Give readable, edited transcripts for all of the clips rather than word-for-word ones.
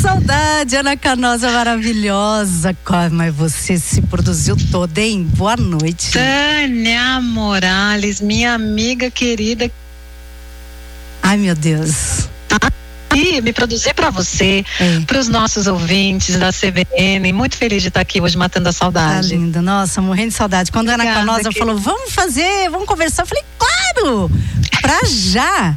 saudade, Ana Canosa maravilhosa. Mas você se produziu toda, hein? Boa noite. Tânia Morales, minha amiga querida. Ai, meu Deus. E me produzir para você, para os nossos ouvintes da CBN. Muito feliz de estar aqui hoje matando a saudade. Tá linda, nossa, morrendo de saudade. Quando a Ana Canosa falou, vamos conversar, eu falei, claro, pra já.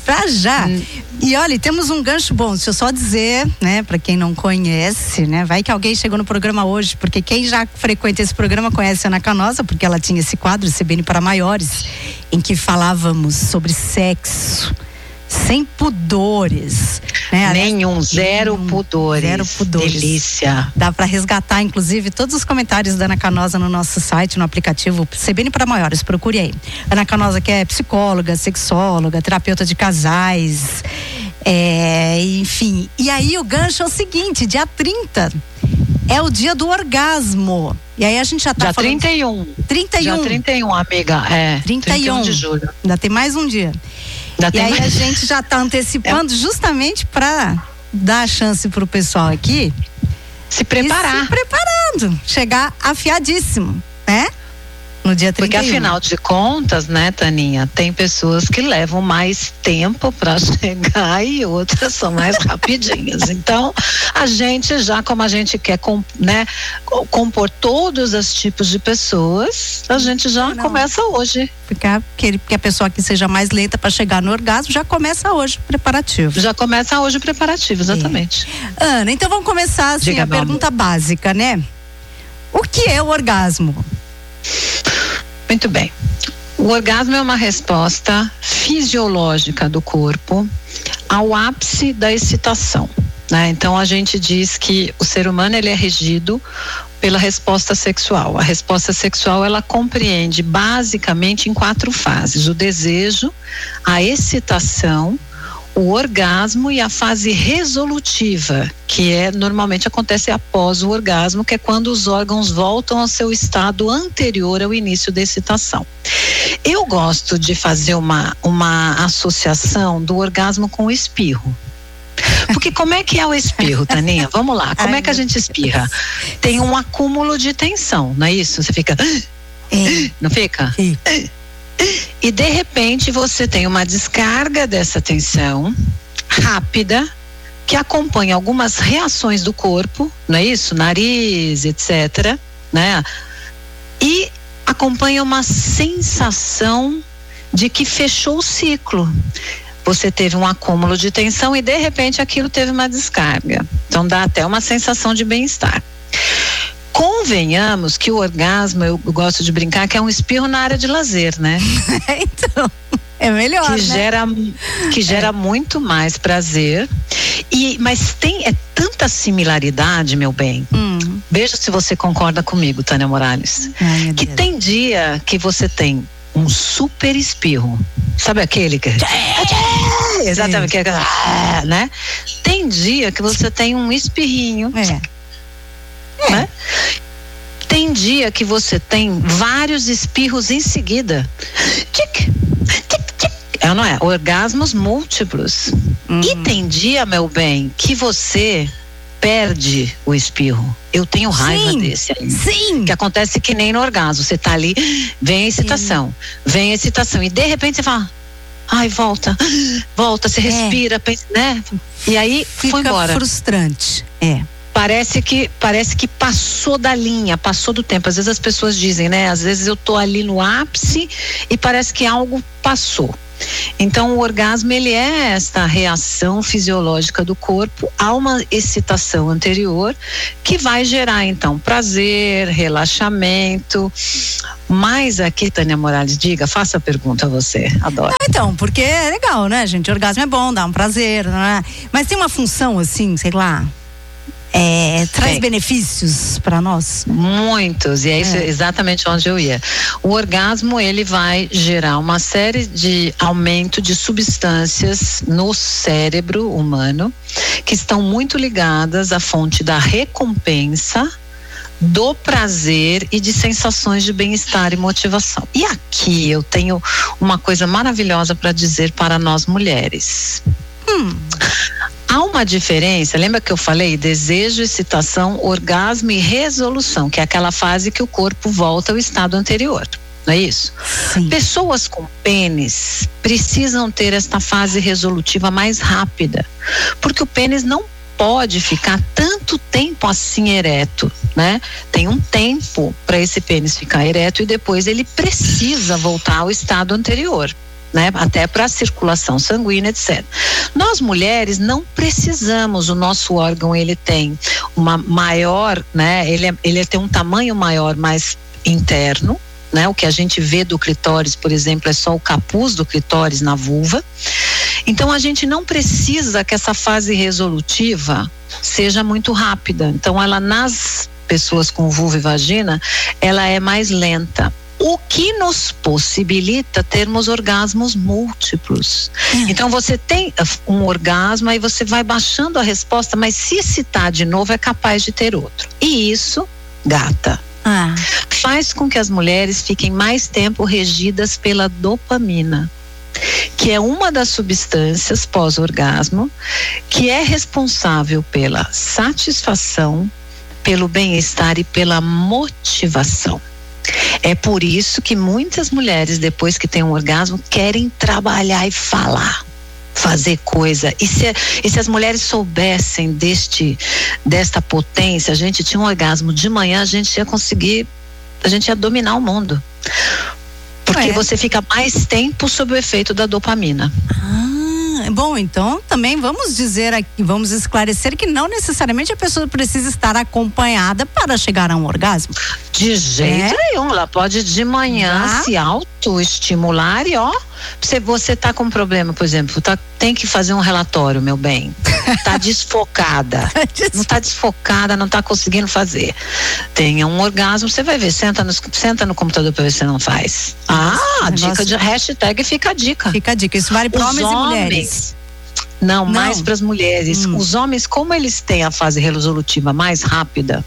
E olha, temos um gancho bom, deixa eu só dizer, né, pra quem não conhece, né, vai que alguém chegou no programa hoje, porque quem já frequenta esse programa conhece a Ana Canosa, porque ela tinha esse quadro, CBN para Maiores, em que falávamos sobre sexo, sem pudores, né? Zero pudores. Delícia. Dá para resgatar, inclusive, todos os comentários da Ana Canosa no nosso site, no aplicativo CBN para Maiores, procure aí. Ana Canosa, que é psicóloga, sexóloga, terapeuta de casais, enfim. E aí o gancho é o seguinte, dia 30 é o dia do orgasmo. E aí a gente já tá dia falando... 31. Dia 31, amiga. 31 de julho. Ainda tem mais um dia. E aí a gente já está antecipando justamente para dar a chance para o pessoal aqui se preparar. Se preparando, chegar afiadíssimo, né? No dia 31. Porque afinal de contas, né, Taninha, tem pessoas que levam mais tempo para chegar e outras são mais rapidinhas. Então, a gente já, como a gente quer, né, compor todos os tipos de pessoas, a gente já começa hoje. Porque a pessoa que seja mais lenta para chegar no orgasmo já começa hoje o preparativo. Exatamente. Ana, então vamos começar assim. Diga, a pergunta básica, né? O que é o orgasmo? Muito bem. O orgasmo é uma resposta fisiológica do corpo ao ápice da excitação, né? Então a gente diz que o ser humano ele é regido pela resposta sexual. A resposta sexual ela compreende basicamente em 4 fases: o desejo, a excitação, o orgasmo e a fase resolutiva, que normalmente acontece após o orgasmo, que é quando os órgãos voltam ao seu estado anterior ao início da excitação. Eu gosto de fazer uma associação do orgasmo com o espirro. Porque como é que é o espirro, Taninha? Vamos lá, como é que a gente espirra? Tem um acúmulo de tensão, não é isso? Você fica... Não fica? E de repente você tem uma descarga dessa tensão rápida que acompanha algumas reações do corpo, não é isso? Nariz, etc, né? E acompanha uma sensação de que fechou o ciclo. Você teve um acúmulo de tensão e de repente aquilo teve uma descarga. Então dá até uma sensação de bem-estar. Convenhamos que o orgasmo, eu gosto de brincar, que é um espirro na área de lazer, né? Então, é melhor, que gera muito mais prazer. Mas tem tanta similaridade, meu bem. Veja se você concorda comigo, Tânia Morales. Que tem dia que você tem um super espirro. Sabe aquele que... Exatamente, que né? Tem dia que você tem um espirrinho. Né? Tem dia que você tem vários espirros em seguida. Tic, tic, tic. Não é? Orgasmos múltiplos. E tem dia, meu bem, que você perde o espirro. Eu tenho raiva desse aí. Sim. Que acontece que nem no orgasmo. Você tá ali, vem a excitação. E de repente você fala, ai, volta, você respira, pensa, né? E aí foi embora. Fica frustrante. Parece que passou da linha, passou do tempo. Às vezes as pessoas dizem, né? Às vezes eu tô ali no ápice e parece que algo passou. Então o orgasmo ele é esta reação fisiológica do corpo a uma excitação anterior que vai gerar então prazer, relaxamento. Mas aqui, Tânia Morales, faça a pergunta a você, adoro. Então, porque é legal, né, gente? O orgasmo é bom, dá um prazer, né? Mas tem uma função assim, sei lá, traz benefícios para nós? Muitos, e é isso exatamente onde eu ia. O orgasmo, ele vai gerar uma série de aumento de substâncias no cérebro humano que estão muito ligadas à fonte da recompensa, do prazer e de sensações de bem-estar e motivação. E aqui eu tenho uma coisa maravilhosa para dizer para nós mulheres. Há uma diferença, lembra que eu falei? Desejo, excitação, orgasmo e resolução, que é aquela fase que o corpo volta ao estado anterior. Não é isso? Sim. Pessoas com pênis precisam ter esta fase resolutiva mais rápida, porque o pênis não pode ficar tanto tempo assim ereto, né? Tem um tempo para esse pênis ficar ereto e depois ele precisa voltar ao estado anterior, né? Até para a circulação sanguínea, etc. Nós mulheres não precisamos, o nosso órgão ele tem uma maior, né? Ele tem um tamanho maior, mais interno, né? O que a gente vê do clitóris, por exemplo, é só o capuz do clitóris na vulva. Então a gente não precisa que essa fase resolutiva seja muito rápida. Então ela, nas pessoas com vulva e vagina, ela é mais lenta, o que nos possibilita termos orgasmos múltiplos. Então você tem um orgasmo, aí você vai baixando a resposta, mas se excitar de novo é capaz de ter outro. E isso, gata, faz com que as mulheres fiquem mais tempo regidas pela dopamina, que é uma das substâncias pós-orgasmo que é responsável pela satisfação, pelo bem-estar e pela motivação. É por isso que muitas mulheres, depois que têm um orgasmo, querem trabalhar e fazer coisa. E se as mulheres soubessem desta potência, a gente tinha um orgasmo de manhã, a gente ia dominar o mundo. Porque você fica mais tempo sob o efeito da dopamina. Bom, então também vamos dizer aqui, vamos esclarecer que não necessariamente a pessoa precisa estar acompanhada para chegar a um orgasmo. De jeito nenhum, ela pode de manhã se autoestimular e se você tá com um problema, por exemplo, tem que fazer um relatório, meu bem, tá desfocada, não tá desfocada, não tá conseguindo fazer, tenha um orgasmo, você vai ver, senta no computador para ver se não faz. Dica de hashtag fica a dica. Fica a dica, isso vale para homens e mulheres. Não, mais para as mulheres. Os homens, como eles têm a fase resolutiva mais rápida,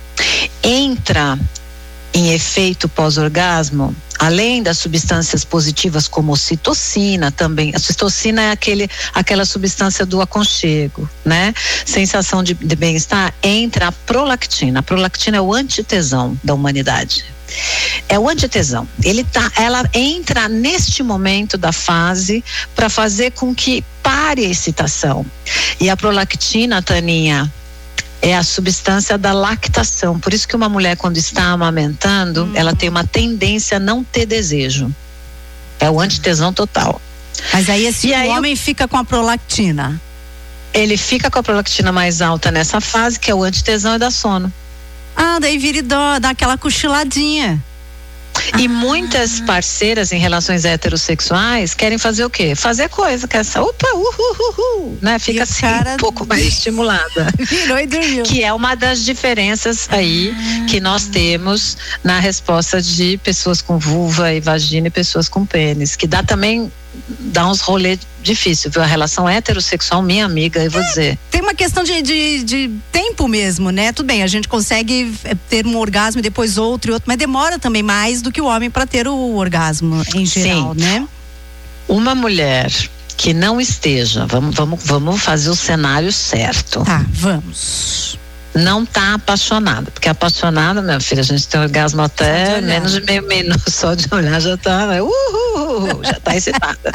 entra em efeito pós-orgasmo, além das substâncias positivas como ocitocina também. A ocitocina é aquela substância do aconchego, né? Sensação de bem-estar. Entra a prolactina. A prolactina é o antitesão da humanidade. É o antitesão. Ela entra neste momento da fase para fazer com que pare a excitação. E a prolactina, Taninha, é a substância da lactação. Por isso que uma mulher, quando está amamentando, ela tem uma tendência a não ter desejo. É o antitesão total. Mas aí homem fica com a prolactina. Ele fica com a prolactina mais alta nessa fase, que é o antitesão e dá sono. Daí vira e dá aquela cochiladinha. E muitas parceiras em relações heterossexuais querem fazer o quê? Fazer coisa, que essa né? Fica assim um pouco mais estimulada. Virou e dormiu. Que é uma das diferenças aí que nós temos na resposta de pessoas com vulva e vagina e pessoas com pênis, que dá uns rolê difícil, viu? A relação heterossexual, minha amiga, eu vou dizer. Tem uma questão de tempo mesmo, né? Tudo bem, a gente consegue ter um orgasmo e depois outro e outro, mas demora também mais do que o homem para ter o orgasmo em geral, né? Uma mulher que não esteja, vamos fazer o cenário certo. Tá, vamos. Não tá apaixonada, porque apaixonada, minha filha, a gente tem orgasmo até menos de meio minuto, só de olhar já tá, já tá excitada.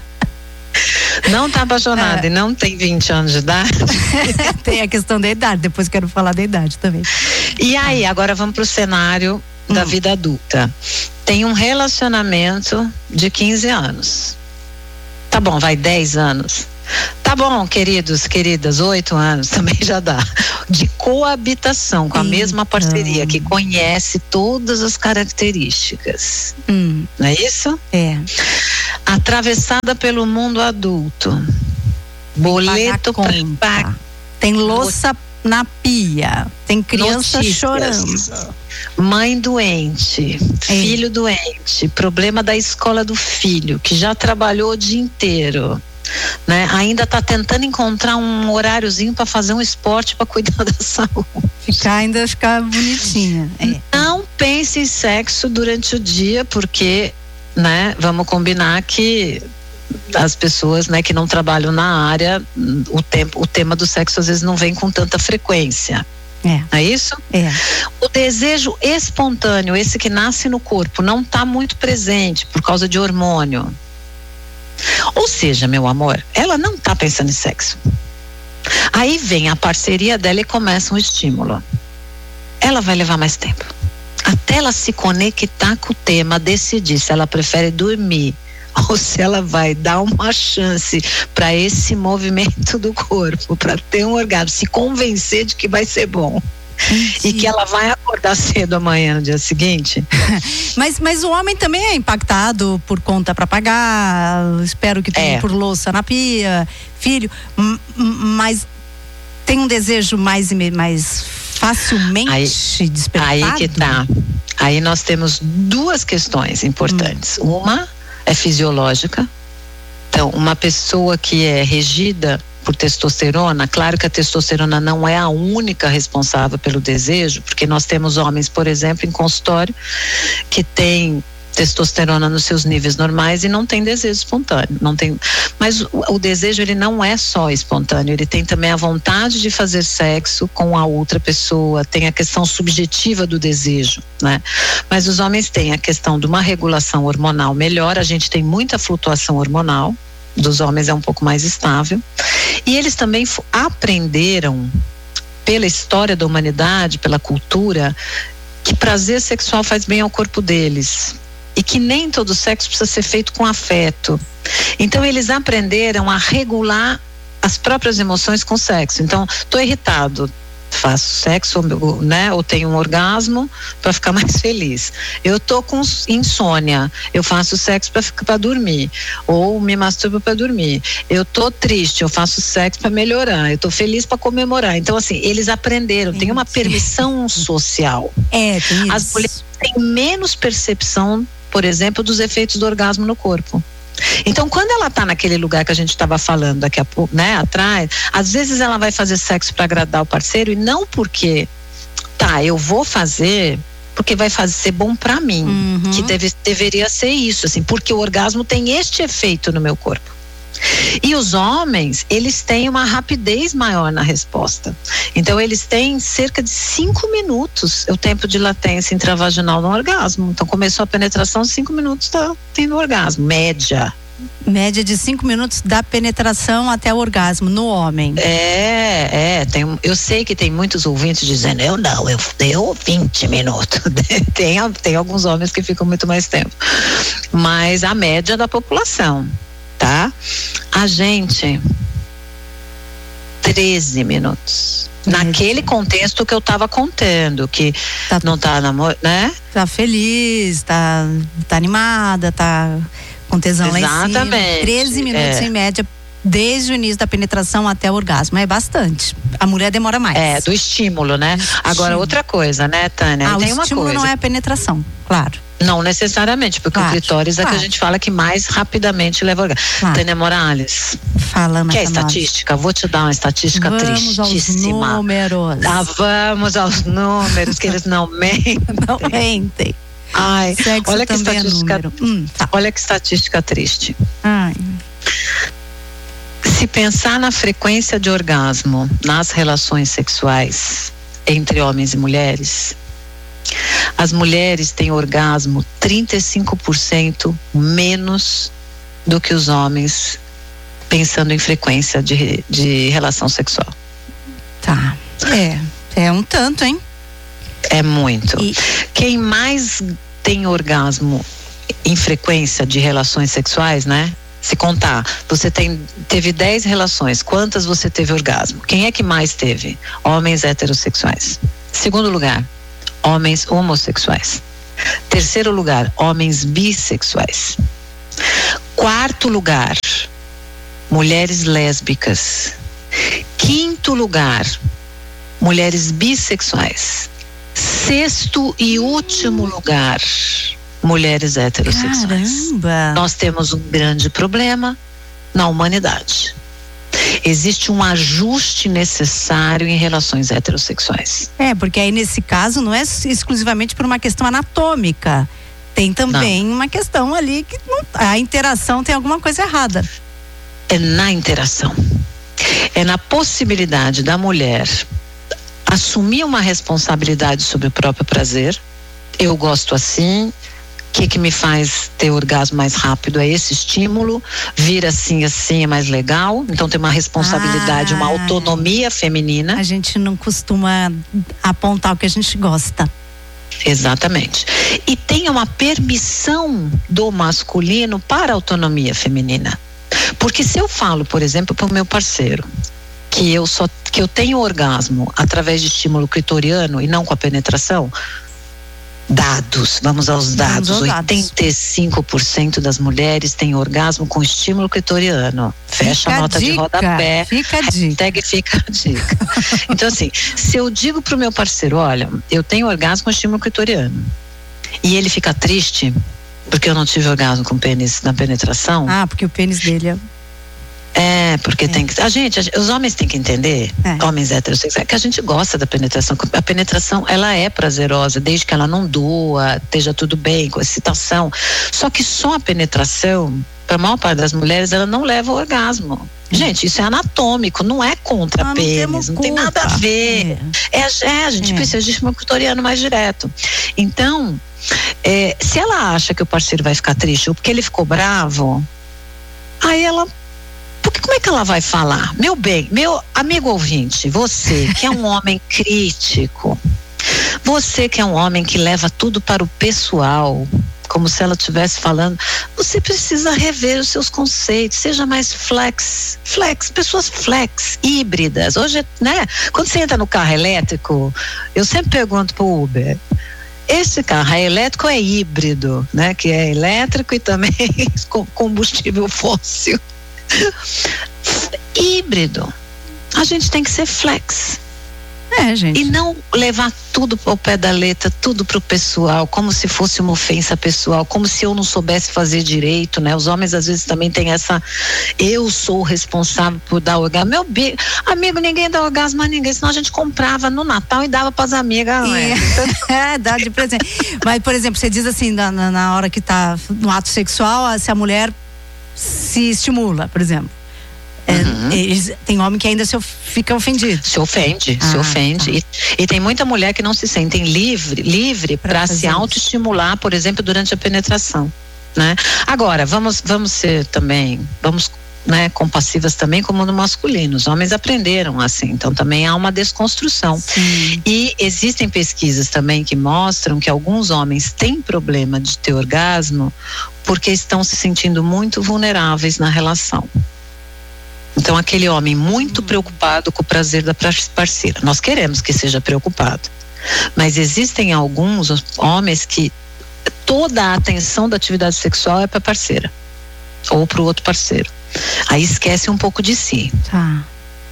Não tá apaixonada e não tem 20 anos de idade. Tem a questão da idade, depois quero falar da idade também. E aí, agora vamos pro cenário da vida adulta. Tem um relacionamento de 15 anos. Tá bom, vai 10 anos. Tá bom, queridas, 8 anos também já dá. De coabitação com a mesma parceria, que conhece todas as características. Não é isso? É. Atravessada pelo mundo adulto. Boleto para pagar. Tem louça na pia. Tem criança chorando. Mãe doente, filho doente, problema da escola do filho, que já trabalhou o dia inteiro. Né? Ainda está tentando encontrar um horáriozinho para fazer um esporte para cuidar da saúde. Ficar bonitinha. Não pense em sexo durante o dia, porque, né, vamos combinar que as pessoas, né, que não trabalham na área, o tema do sexo às vezes não vem com tanta frequência. Não é isso? O desejo espontâneo, esse que nasce no corpo, não está muito presente por causa de hormônio. Ou seja, meu amor, ela não está pensando em sexo. Aí vem a parceria dela e começa um estímulo. Ela vai levar mais tempo. Até ela se conectar com o tema, decidir se ela prefere dormir ou se ela vai dar uma chance para esse movimento do corpo, para ter um orgasmo, se convencer de que vai ser bom. E que ela vai acordar cedo amanhã no dia seguinte. Mas o homem também é impactado por conta para pagar, espero que tenha por louça na pia, filho, mas tem um desejo mais facilmente despertado. Aí que tá. Aí nós temos duas questões importantes. Uma é fisiológica. Então, uma pessoa que é regida por testosterona, claro que a testosterona não é a única responsável pelo desejo, porque nós temos homens, por exemplo, em consultório, que tem testosterona nos seus níveis normais e não tem desejo espontâneo, não tem. Mas o desejo, ele não é só espontâneo, ele tem também a vontade de fazer sexo com a outra pessoa, tem a questão subjetiva do desejo, né? Mas os homens têm a questão de uma regulação hormonal melhor, a gente tem muita flutuação hormonal, dos homens é um pouco mais estável, e eles também aprenderam pela história da humanidade, pela cultura, que prazer sexual faz bem ao corpo deles. E que nem todo sexo precisa ser feito com afeto. Então eles aprenderam a regular as próprias emoções com sexo. Então, tô irritado, faço sexo, né, ou tenho um orgasmo para ficar mais feliz. Eu tô com insônia, eu faço sexo para dormir, ou me masturbo para dormir. Eu tô triste, eu faço sexo para melhorar. Eu tô feliz para comemorar. Então, assim, eles aprenderam, tem uma permissão social. Tem isso. As mulheres têm menos percepção, por exemplo, dos efeitos do orgasmo no corpo. Então, quando ela tá naquele lugar que a gente estava falando daqui a pouco, né, atrás, às vezes ela vai fazer sexo para agradar o parceiro e não porque, eu vou fazer porque vai ser bom para mim, que deveria ser isso, assim, porque o orgasmo tem este efeito no meu corpo. E os homens, eles têm uma rapidez maior na resposta. Então, eles têm cerca de 5 minutos o tempo de latência intravaginal no orgasmo. Então, começou a penetração, 5 minutos tá tendo orgasmo, média. Média de 5 minutos da penetração até o orgasmo no homem. Eu sei que tem muitos ouvintes dizendo, eu deu 20 minutos. tem alguns homens que ficam muito mais tempo. Mas a média da população, tá? A gente 13 minutos. Naquele contexto que eu estava contando, que não tá né? Tá feliz, tá animada, tá com tesão lá em cima. 13 minutos em média, desde o início da penetração até o orgasmo. É bastante. A mulher demora mais. Do estímulo, né? Agora, outra coisa, né, Tânia? Tem o estímulo não é a penetração, claro. Não necessariamente, porque o clitóris é que a gente fala que mais rapidamente leva ao orgasmo. Tânia Morales, quer estatística? Vou te dar uma estatística tristíssima. Vamos aos números, que eles não mentem. Não mentem. Ai, olha que estatística, olha que estatística triste. Se pensar na frequência de orgasmo nas relações sexuais entre homens e mulheres, as mulheres têm orgasmo 35% menos do que os homens, pensando em frequência de relação sexual. É um tanto, hein? É muito. Quem mais tem orgasmo em frequência de relações sexuais, né? Se contar, você teve 10 relações, quantas você teve orgasmo? Quem é que mais teve? Homens heterossexuais. Segundo lugar, homens homossexuais. Terceiro lugar, homens bissexuais. Quarto lugar, mulheres lésbicas. Quinto lugar, mulheres bissexuais. Sexto e último lugar, mulheres heterossexuais. Caramba. Nós temos um grande problema na humanidade. Existe um ajuste necessário em relações heterossexuais. Porque aí nesse caso não é exclusivamente por uma questão anatômica. tem também uma questão ali que a interação tem alguma coisa errada. É na interação. É na possibilidade da mulher assumir uma responsabilidade sobre o próprio prazer. Eu gosto assim. O que me faz ter orgasmo mais rápido é esse estímulo. Vir assim é mais legal. Então tem uma responsabilidade, uma autonomia feminina. A gente não costuma apontar o que a gente gosta. Exatamente. E tem uma permissão do masculino para a autonomia feminina. Porque se eu falo, por exemplo, para o meu parceiro que eu tenho orgasmo através de estímulo clitoriano e não com a penetração, vamos aos dados. 85% das mulheres têm orgasmo com estímulo clitoriano. Fecha a nota de rodapé. Fica a dica. Fica a dica. Então, assim, se eu digo pro meu parceiro, olha, eu tenho orgasmo com estímulo clitoriano, e ele fica triste porque eu não tive orgasmo com pênis na penetração. Porque o pênis dele porque tem que. Os homens têm que entender, homens heterossexuais, que a gente gosta da penetração. A penetração, ela é prazerosa, desde que ela não doa, esteja tudo bem, com excitação. Só que só a penetração, para a maior parte das mulheres, ela não leva ao orgasmo. Gente, isso é anatômico, não é contra pênis, não tem nada a ver. A gente precisa de estímulo clitoriano mais direto. Então, se ela acha que o parceiro vai ficar triste ou porque ele ficou bravo, aí ela. Porque como é que ela vai falar? Meu bem, meu amigo ouvinte, você que é um homem crítico, você que é um homem que leva tudo para o pessoal, como se ela estivesse falando, você precisa rever os seus conceitos, seja mais pessoas flex, híbridas. Hoje, né, quando você entra no carro elétrico, eu sempre pergunto pro Uber, esse carro é elétrico ou é híbrido, né? Que é elétrico e também com combustível fóssil. Híbrido. A gente tem que ser flex. Gente. E não levar tudo ao pé da letra, tudo pro pessoal, como se fosse uma ofensa pessoal, como se eu não soubesse fazer direito, né? Os homens às vezes também têm essa, eu sou responsável por dar orgasmo. Meu amigo, ninguém dá orgasmo a ninguém, senão a gente comprava no Natal e dava pras amigas. Dá de presente. Mas, por exemplo, você diz assim, na hora que tá no ato sexual, se a mulher se estimula, por exemplo. Tem homem que ainda fica ofendido. Se ofende. Tá. E tem muita mulher que não se sentem livre para se autoestimular, por exemplo, durante a penetração, né? Agora, vamos ser também, né, compassivas também como no masculino. Os homens aprenderam assim, então também há uma desconstrução. Sim. E existem pesquisas também que mostram que alguns homens têm problema de ter orgasmo porque estão se sentindo muito vulneráveis na relação. Então aquele homem muito preocupado com o prazer da parceira, nós queremos que seja preocupado, mas existem alguns homens que toda a atenção da atividade sexual é para a parceira ou para o outro parceiro. Aí esquece um pouco de si. Tá.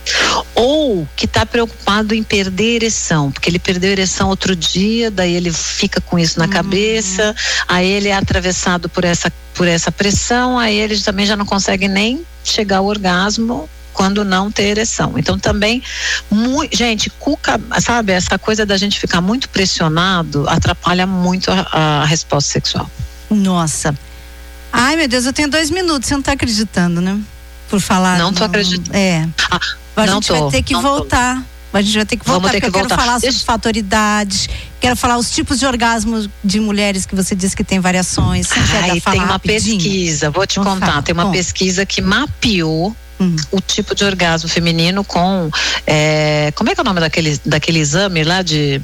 Ou que está preocupado em perder a ereção, porque ele perdeu a ereção outro dia, daí ele fica com isso na cabeça, aí ele é atravessado por essa pressão, aí ele também já não consegue nem chegar ao orgasmo quando não ter ereção. Então também, gente, sabe, essa coisa da gente ficar muito pressionado atrapalha muito a resposta sexual. Nossa. Ai, meu Deus, eu tenho 2 minutos, você não está acreditando, né? Por falar. Não tô acreditando. A gente vai ter que voltar. A gente vai ter que voltar, porque eu quero falar sobre fatoridade, quero falar os tipos de orgasmos de mulheres que você disse que tem variações. Tem uma pesquisa, vou te contar, tem uma pesquisa que mapeou o tipo de orgasmo feminino com como é que é o nome daquele exame lá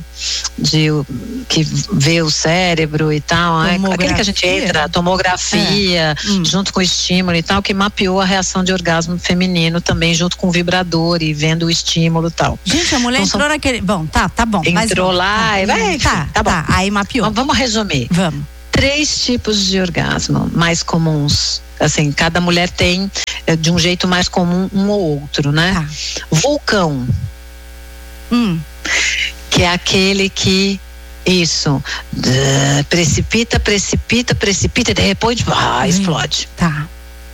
que vê o cérebro e tal, aquele que a gente entra, tomografia, junto com o estímulo e tal, que mapeou a reação de orgasmo feminino também junto com o vibrador e vendo o estímulo e tal. Gente, a mulher entrou naquele, bom, tá bom. Entrou lá e vai, tá bom. Aí mapeou. Vamos resumir. Vamos. 3 tipos de orgasmo mais comuns. Assim, cada mulher tem de um jeito mais comum um ou outro, né? Tá. Vulcão. Que é aquele que precipita e de repente explode. Tá.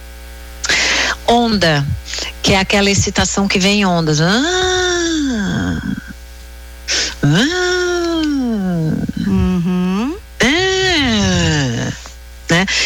Onda, que é aquela excitação que vem em ondas.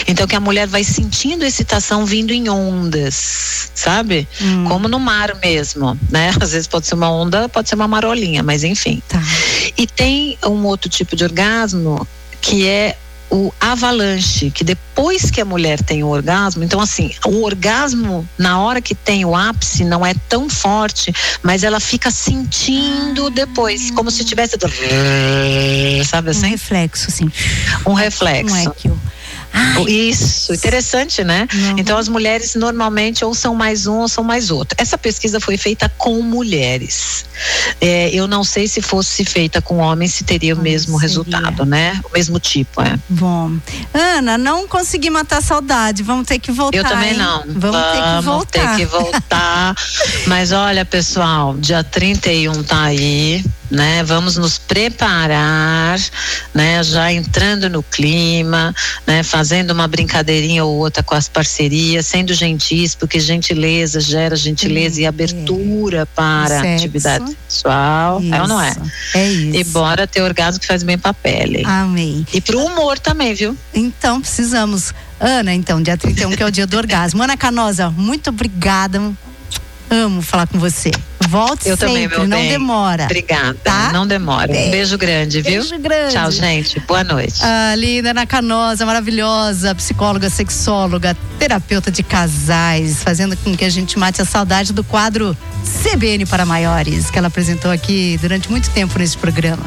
Então que a mulher vai sentindo excitação vindo em ondas, sabe? Como no mar mesmo, né? Às vezes pode ser uma onda, pode ser uma marolinha, mas enfim. Tá. E tem um outro tipo de orgasmo que é o avalanche, que depois que a mulher tem o orgasmo, então assim, o orgasmo na hora que tem o ápice não é tão forte, mas ela fica sentindo depois, como se tivesse, sabe assim? Um reflexo, sim. Um reflexo. Um equio. Isso, interessante, né? Então as mulheres normalmente ou são mais um ou são mais outro. Essa pesquisa foi feita com mulheres. Eu não sei se fosse feita com homens se teria o mesmo resultado, né? O mesmo tipo, Bom, Ana, não consegui matar a saudade, vamos ter que voltar. Eu também hein? não. Vamos ter que voltar. Mas olha, pessoal, dia 31 tá aí, né? Vamos nos preparar, né? Já entrando no clima, né? Fazendo uma brincadeirinha ou outra com as parcerias, sendo gentis, porque gentileza gera gentileza e abertura para a atividade sexual. Isso. É ou não é? É isso. E bora ter orgasmo que faz bem pra pele. Amém. E pro humor também, viu? Então, precisamos. Ana, então, dia 31, que é o dia do orgasmo. Ana Canosa, muito obrigada. Amo falar com você. Volte eu sempre, também, meu não bem. demora. Obrigada, tá? não demora. Um beijo grande, viu? Beijo grande. Tchau, gente. Boa noite. Linda Ana Canosa, maravilhosa, psicóloga, sexóloga, terapeuta de casais, fazendo com que a gente mate a saudade do quadro CBN para Maiores, que ela apresentou aqui durante muito tempo nesse programa.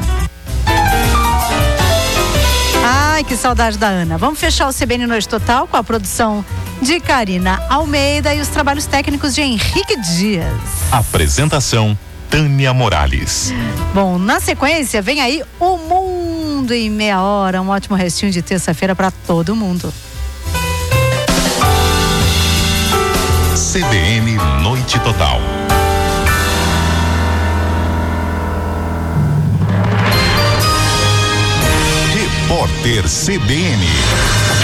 Ai, que saudade da Ana. Vamos fechar o CBN Noite Total com a produção de Karina Almeida e os trabalhos técnicos de Henrique Dias. Apresentação Tânia Morales. Bom, na sequência vem aí O Mundo em Meia Hora, um ótimo restinho de terça-feira para todo mundo. CBN Noite Total. Repórter CBN.